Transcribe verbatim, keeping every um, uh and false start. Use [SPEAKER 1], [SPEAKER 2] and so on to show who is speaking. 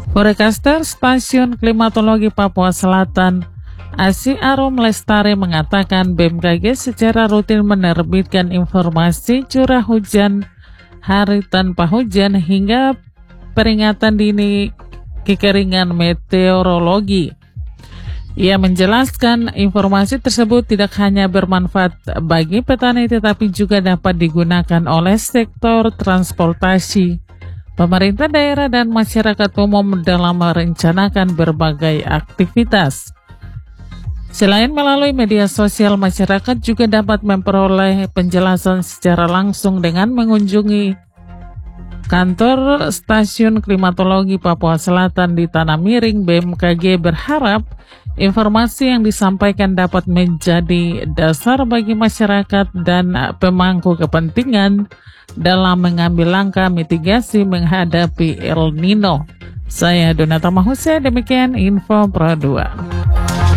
[SPEAKER 1] Forecaster Stasiun Klimatologi Papua Selatan, Asi Arum Lestari mengatakan B M K G secara rutin menerbitkan informasi curah hujan, hari tanpa hujan, hingga peringatan dini kekeringan meteorologi. Ia menjelaskan informasi tersebut tidak hanya bermanfaat bagi petani tetapi juga dapat digunakan oleh sektor transportasi, pemerintah daerah dan masyarakat umum dalam merencanakan berbagai aktivitas. Selain melalui media sosial, masyarakat juga dapat memperoleh penjelasan secara langsung dengan mengunjungi kantor Stasiun Klimatologi Papua Selatan di Tanah Miring. B M K G berharap informasi yang disampaikan dapat menjadi dasar bagi masyarakat dan pemangku kepentingan dalam mengambil langkah mitigasi menghadapi El Nino. Saya Donata Mahuse, demikian info Pro dua.